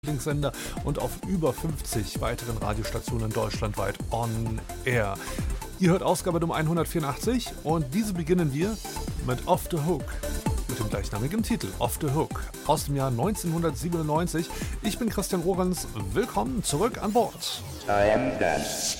Lieblingssender und auf über 50 weiteren Radiostationen deutschlandweit on air. Ihr hört Ausgabe Nummer 184 und diese beginnen wir mit Off the Hook, mit dem gleichnamigen Titel Off the Hook aus dem Jahr 1997. Ich bin Christian Lorenz, willkommen zurück an Bord. I am done.